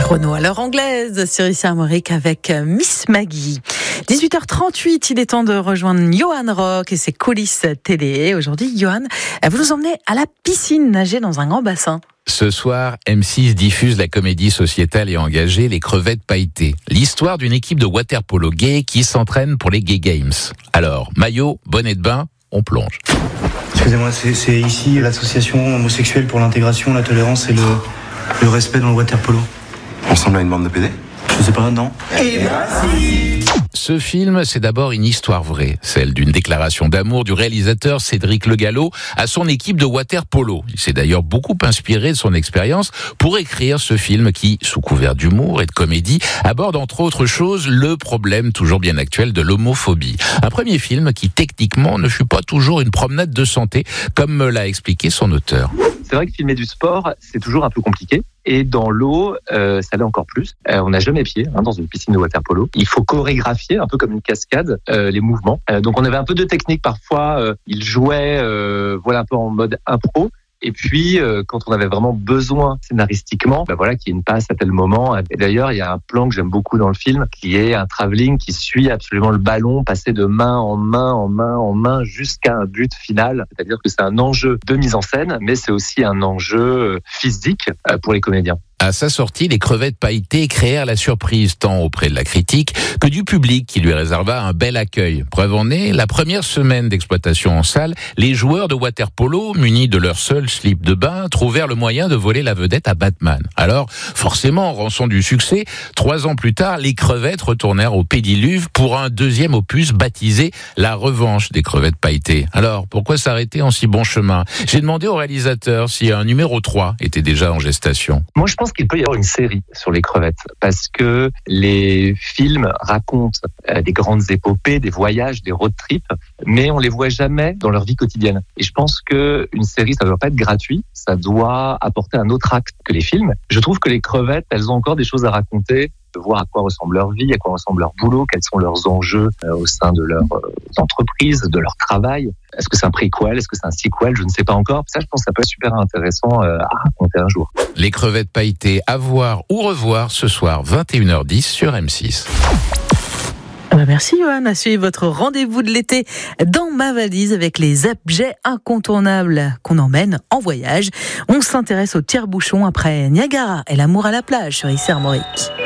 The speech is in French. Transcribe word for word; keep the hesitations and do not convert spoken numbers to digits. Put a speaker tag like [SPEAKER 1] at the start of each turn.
[SPEAKER 1] Renaud à l'heure anglaise sur Ici Armorique avec Miss Maggie. dix-huit heures trente-huit, il est temps de rejoindre Johan Rock et ses coulisses télé. Aujourd'hui, Johan, vous nous emmenez à la piscine nager dans un grand bassin.
[SPEAKER 2] Ce soir, M six diffuse la comédie sociétale et engagée Les Crevettes Pailletées. L'histoire d'une équipe de water-polo gay qui s'entraîne pour les Gay Games. Alors, maillot, bonnet de bain, on plonge.
[SPEAKER 3] Excusez-moi, c'est, c'est ici l'association homosexuelle pour l'intégration, la tolérance et le, le respect dans le water-polo.
[SPEAKER 4] On ressemble à une bande de pédés ?
[SPEAKER 3] Je sais pas, non.
[SPEAKER 4] Et merci.
[SPEAKER 2] Ce film, c'est d'abord une histoire vraie, celle d'une déclaration d'amour du réalisateur Cédric Le Gallo à son équipe de water-polo. Il s'est d'ailleurs beaucoup inspiré de son expérience pour écrire ce film qui, sous couvert d'humour et de comédie, aborde entre autres choses le problème toujours bien actuel de l'homophobie. Un premier film qui, techniquement, ne fut pas toujours une promenade de santé, comme me l'a expliqué son auteur.
[SPEAKER 5] C'est vrai que filmer du sport, c'est toujours un peu compliqué. Et dans l'eau, euh, ça l'est encore plus. Euh, on n'a jamais pied hein, dans une piscine de water-polo. Il faut chorégraphier, un peu comme une cascade, euh, les mouvements. Euh, donc on avait un peu de technique parfois. Euh, il jouait euh, voilà, un peu en mode impro. Et puis, euh, quand on avait vraiment besoin scénaristiquement, ben voilà, qu'il y ait une passe à tel moment. Et d'ailleurs, il y a un plan que j'aime beaucoup dans le film, qui est un travelling qui suit absolument le ballon, passer de main en main, en main en main, jusqu'à un but final. C'est-à-dire que c'est un enjeu de mise en scène, mais c'est aussi un enjeu physique pour les comédiens.
[SPEAKER 2] À sa sortie, les Crevettes Pailletées créèrent la surprise tant auprès de la critique que du public qui lui réserva un bel accueil. Preuve en est, la première semaine d'exploitation en salle, les joueurs de water-polo, munis de leur seul slip de bain, trouvèrent le moyen de voler la vedette à Batman. Alors, forcément, en rançon du succès, trois ans plus tard, les Crevettes retournèrent au Pédiluve pour un deuxième opus baptisé La Revanche des Crevettes Pailletées. Alors, pourquoi s'arrêter en si bon chemin ? J'ai demandé au réalisateur si un numéro trois était déjà en gestation.
[SPEAKER 5] Moi, je pense qu'il peut y avoir une série sur les crevettes parce que les films racontent euh, des grandes épopées, des voyages, des road trips, mais on les voit jamais dans leur vie quotidienne. Et je pense que une série, ça ne doit pas être gratuit, ça doit apporter un autre acte que les films. Je trouve que les crevettes, elles ont encore des choses à raconter, de voir à quoi ressemble leur vie, à quoi ressemble leur boulot, quels sont leurs enjeux euh, au sein de leur euh, entreprise, de leur travail. Est-ce que c'est un prequel, est-ce que c'est un sequel, je ne sais pas encore. Ça, je pense que ça peut être super intéressant euh, à raconter un jour.
[SPEAKER 2] Les Crevettes Pailletées à voir ou revoir ce soir vingt et une heures dix sur M six.
[SPEAKER 1] Merci Johan, à suivre votre rendez-vous de l'été dans ma valise avec les objets incontournables qu'on emmène en voyage. On s'intéresse au tire-bouchon après Niagara et l'amour à la plage sur Ici Armorique.